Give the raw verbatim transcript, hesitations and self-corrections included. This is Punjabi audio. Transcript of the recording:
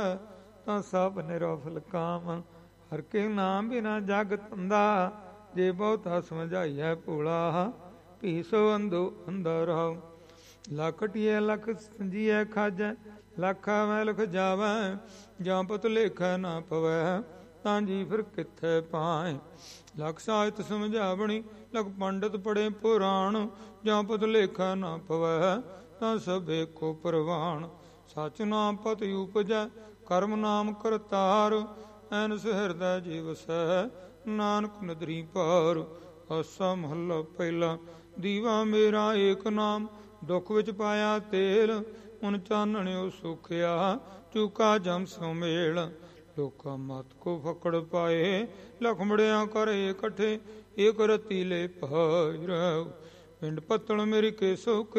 ਤਾਂ ਸਭ ਨਿਰੋਫਲ ਕਾਮ। ਹਰ ਕੇ ਨਾਮ ਬਿਨਾ ਜਗ ਧੰਦਾ, ਜੇ ਬਹੁਤਾ ਸਮਝਾਈਐ ਭੋਲਾ। ਭੀ ਸੋ ਅੰਧੋ ਅੰਧਾ ਰਹਾਉ। ਲੱਖਟੀਏ ਲਖ ਜੀਐ ਖਾਜੈ, ਲੱਖ ਆਵੈ ਲਖ ਜਾਵੈ। ਜਾਂ ਪੁੱਤ ਲੇਖੈ ਨਾ ਪਵੈ, ਤਾਂ ਜੀ ਫਿਰ ਕਿੱਥੇ ਪਾਏ। ਲਖ ਸਾਹਿਤ ਸਮਝਾਵਣੀ, ਲਖ ਪੰਡਤ ਪੜੇ ਪੁਰਾਣ। ਜਾਂ ਪੁੱਤ ਲੇਖੈ ਨਾ ਪਵੈ, ਤਾਂ ਸਭੇ ਕੋ ਪ੍ਰਵਾਣ। ਸਚ ਨਾਮ ਪਤ ਉਪਜੈ, ਕਰਮ ਨਾਮ ਕਰਤਾਰ। ਐਨਸ ਹਿਰਦੈ ਜੀ ਵਸੈ, ਨਾਨਕ ਨਦਰੀ ਪਾਰ। ਆਸਾ ਮਹੱਲਾ ਪਹਿਲਾ। ਦੀਵਾ ਮੇਰਾ ਏਕ ਨਾਮ, ਦੁੱਖ ਵਿੱਚ ਪਾਇਆ ਤੇਲ। ਹੁਣ ਚਾਨਣਿਓ ਸੁਖਿਆ, ਚੂਕਾ ਜਮ ਸੋ ਮੇਲ। ਲੋਕਾਂ ਮਤ ਕੋ ਫਕੜ ਪਾਏ, ਲਖਮੜਿਆਂ ਕਰੇ ਇਕੱਠੇ। ਇੱਕ ਰਤੀ ਲੈ ਭਾਈ ਰਹਿ, ਪਿੰਡ ਪੱਤਣ ਮੇਰੀ ਕੇਸੋ